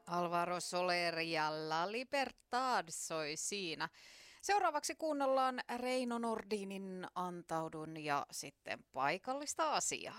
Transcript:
Alvaro Soler ja La Libertad soi siinä. Seuraavaksi kuunnellaan Reino Nordinin Antaudun ja sitten paikallista asiaa.